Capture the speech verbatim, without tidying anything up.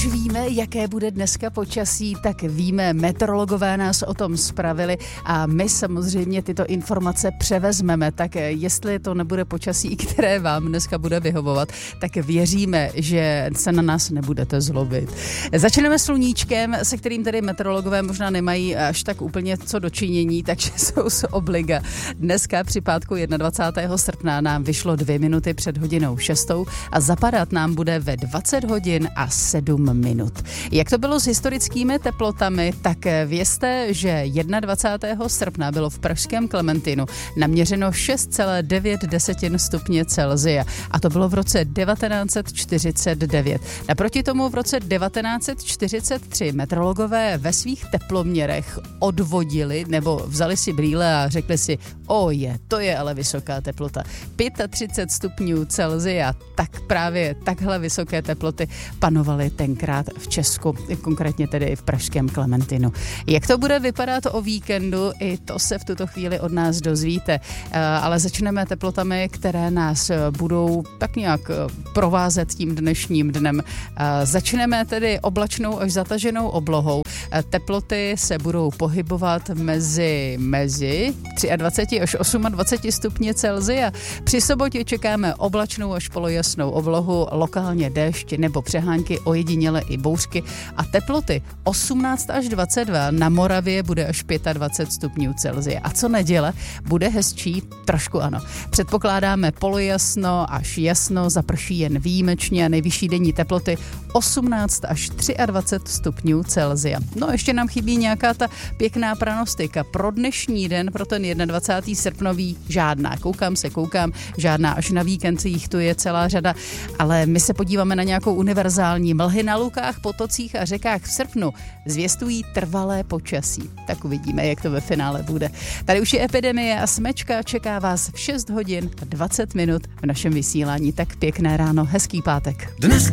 už víme, jaké bude dneska počasí, tak víme, meteorologové nás o tom spravili a my samozřejmě tyto informace převezmeme, tak jestli to nebude počasí, které vám dneska bude vyhovovat, tak věříme, že se na nás nebudete zlobit. Začneme sluníčkem, se kterým tedy meteorologové možná nemají až tak úplně co dočinění, takže jsou z obliga. Dneska při pátku dvacátého prvního srpna nám vyšlo dvě minuty před hodinou šestou a zapadat nám bude ve dvacet hodin a sedm minut. Jak to bylo s historickými teplotami, tak vězte, že dvacátého prvního srpna bylo v pražském Klementinu naměřeno šest celá devět stupně Celsia a to bylo v roce devatenáct set čtyřicet devět. Naproti tomu v roce devatenáct set čtyřicet tři meteorologové ve svých teploměrech odvodili nebo vzali si brýle a řekli si, o je, to je ale vysoká teplota. třicet pět stupňů Celsia, tak právě takhle vysoké teploty panovaly tenkrát v Česku, konkrétně tedy v pražském Klementinu. Jak to bude vypadat o víkendu, i to se v tuto chvíli od nás dozvíte, ale začneme teplotami, které nás budou tak nějak provázet tím dnešním dnem. Začneme tedy oblačnou až zataženou oblohou. Teploty se budou pohybovat mezi, mezi dvacet tři až dvacet osm stupně Celsia. Při sobotě čekáme oblačnou až polojasnou oblohu, lokálně déšť nebo přehánky, ojediněle i bouřky a teploty osmnáct až dvacet dva, na Moravě bude až dvacet pět stupňů Celsia. A co neděle, bude hezčí, trošku ano. Předpokládáme polojasno až jasno, zaprší jen výjimečně a nejvyšší denní teploty osmnáct až dvacet tři stupňů Celsia. No ještě nám chybí nějaká ta pěkná pranostika. Pro dnešní den, pro ten dvacátého prvního srpnový žádná. Koukám se, koukám, žádná, až na víkend jich tu je celá řada, ale my se podíváme na nějakou univerzální. Mlhy na lukách, potocích a řekách v srpnu zvěstují trvalé počasí. Tak uvidíme, jak to ve finále bude. Tady už je epidemie a smečka, čeká vás v šest hodin a dvacet minut v našem vysílání. Tak pěkné ráno, hezký pátek. Dneska